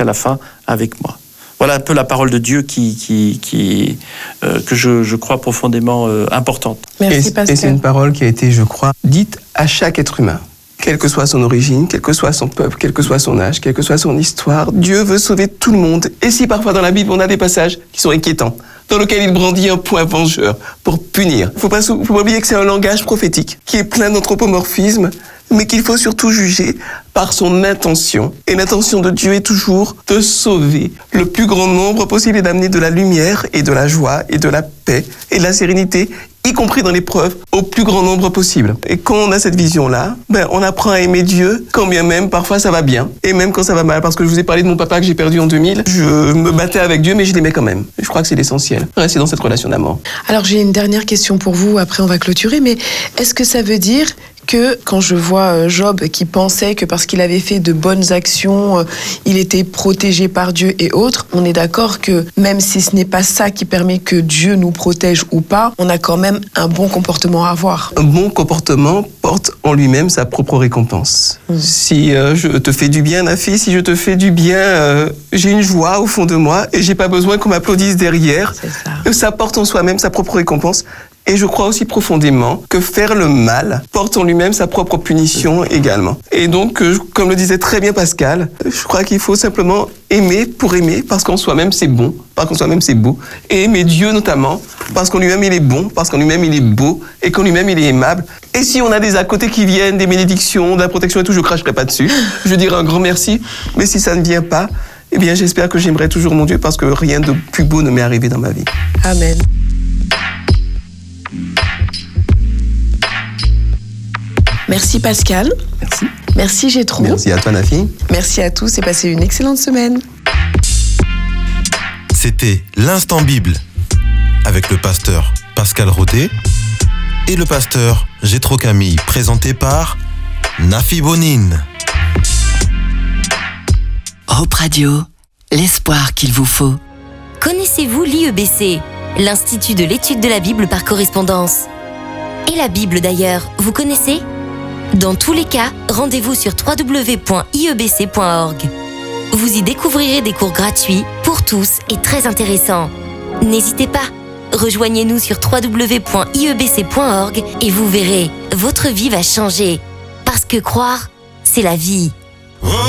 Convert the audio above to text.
jusqu'à la fin avec moi. Voilà un peu la parole de Dieu que je crois profondément importante. Merci, Pascal. Et c'est une parole qui a été, je crois, dite à chaque être humain. Quelle que soit son origine, quel que soit son peuple, quel que soit son âge, quelle que soit son histoire, Dieu veut sauver tout le monde. Et si parfois dans la Bible, on a des passages qui sont inquiétants, dans lesquels il brandit un poing vengeur pour punir. Faut pas oublier que c'est un langage prophétique qui est plein d'anthropomorphismes, mais qu'il faut surtout juger par son intention. Et l'intention de Dieu est toujours de sauver le plus grand nombre possible et d'amener de la lumière et de la joie et de la paix et de la sérénité, y compris dans l'épreuve, au plus grand nombre possible. Et quand on a cette vision-là, on apprend à aimer Dieu, quand bien même parfois ça va bien, et même quand ça va mal. Parce que je vous ai parlé de mon papa que j'ai perdu en 2000, je me battais avec Dieu, mais je l'aimais quand même. Je crois que c'est l'essentiel, rester dans cette relation d'amour. Alors j'ai une dernière question pour vous, après on va clôturer, mais est-ce que ça veut dire que quand je vois Job qui pensait que parce qu'il avait fait de bonnes actions, il était protégé par Dieu et autres, on est d'accord que même si ce n'est pas ça qui permet que Dieu nous protège ou pas, on a quand même un bon comportement à avoir. Un bon comportement porte en lui-même sa propre récompense. Si je te fais du bien, Nafi, si je te fais du bien, j'ai une joie au fond de moi et j'ai pas besoin qu'on m'applaudisse derrière. C'est ça. Ça porte en soi-même sa propre récompense. Et je crois aussi profondément que faire le mal porte en lui-même sa propre punition également. Et donc, comme le disait très bien Pascal, je crois qu'il faut simplement aimer pour aimer, parce qu'en soi-même c'est bon, parce qu'en soi-même c'est beau. Et aimer Dieu notamment, parce qu'en lui-même il est bon, parce qu'en lui-même il est beau, et qu'en lui-même il est aimable. Et si on a des à côté qui viennent, des bénédictions, de la protection et tout, je cracherai pas dessus. Je dirai un grand merci. Mais si ça ne vient pas, eh bien j'espère que j'aimerai toujours mon Dieu, parce que rien de plus beau ne m'est arrivé dans ma vie. Amen. Merci Pascal. Merci. Merci Gétro. Merci à toi Nafi. Merci à tous et passez une excellente semaine. C'était l'Instant Bible avec le pasteur Pascal Rodet et le pasteur Gétro Camille, présenté par Nafi Bonine. Hope Radio, l'espoir qu'il vous faut. Connaissez-vous l'IEBC, l'Institut de l'étude de la Bible par correspondance? Et la Bible d'ailleurs, vous connaissez? Dans tous les cas, rendez-vous sur www.iebc.org. Vous y découvrirez des cours gratuits pour tous et très intéressants. N'hésitez pas, rejoignez-nous sur www.iebc.org et vous verrez, votre vie va changer. Parce que croire, c'est la vie.